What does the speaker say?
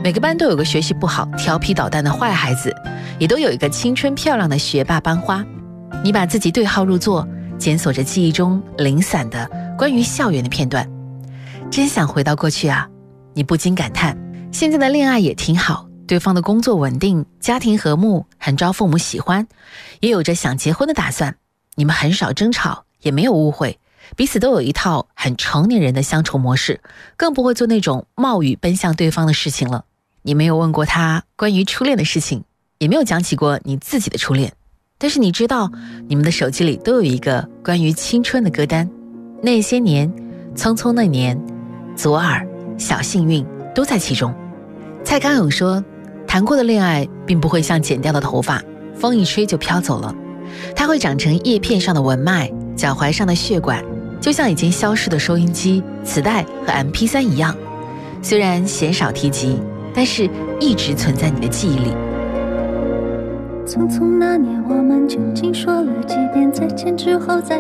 每个班都有个学习不好、调皮捣蛋的坏孩子，也都有一个青春漂亮的学霸班花。你把自己对号入座，检索着记忆中零散的关于校园的片段。真想回到过去啊，你不禁感叹，现在的恋爱也挺好，对方的工作稳定，家庭和睦，很招父母喜欢，也有着想结婚的打算。你们很少争吵，也没有误会，彼此都有一套很成年人的相处模式，更不会做那种冒雨奔向对方的事情了。你没有问过他关于初恋的事情，也没有讲起过你自己的初恋，但是你知道，你们的手机里都有一个关于青春的歌单，那些年，匆匆那年，左耳，小幸运都在其中。蔡康永说，谈过的恋爱并不会像剪掉的头发，风一吹就飘走了，它会长成叶片上的纹脉，脚踝上的血管，就像已经消失的收音机、磁带和 MP3 一样，虽然鲜少提及，但是一直存在你的记忆里。 匆匆那年，我们究竟说了几遍再见之后再